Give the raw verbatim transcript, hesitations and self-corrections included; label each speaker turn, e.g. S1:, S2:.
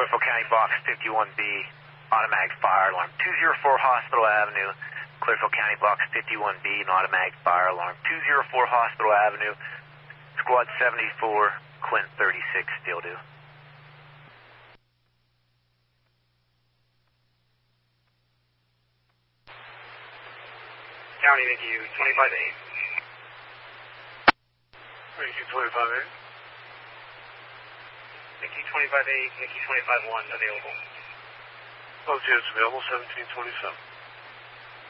S1: Clearfield County Box fifty-one B, automatic fire alarm. two oh four Hospital Avenue, Clearfield County Box fifty-one B, an automatic fire alarm. two oh four Hospital Avenue, Squad seventy-four, Clint thirty-six, still due.
S2: County, thank you, twenty-five eight.
S3: Thank you, twenty-five eight.
S2: Thank you, twenty-five eight, thank you, twenty-five one, available.
S3: O T S available, seventeen twenty-seven.